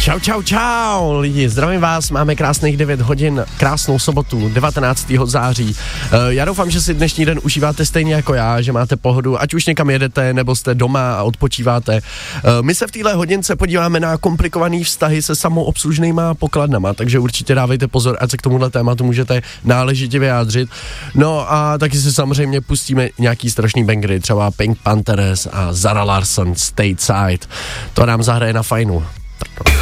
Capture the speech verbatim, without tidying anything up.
Čau, čau, čau, lidi, zdravím vás, máme krásných devět hodin, krásnou sobotu, devatenáctého září. Já doufám, že si dnešní den užíváte stejně jako já, že máte pohodu, ať už někam jedete, nebo jste doma a odpočíváte. My se v téhle hodince podíváme na komplikovaný vztahy se samoobslužnýma pokladnama, takže určitě dávejte pozor, ať se k tomuhle tématu můžete náležitě vyjádřit. No a taky si samozřejmě pustíme nějaký strašný bangry, třeba Pink Panthers a Zara Larsson, Stateside. To nám zahraje na fajnu. Tak.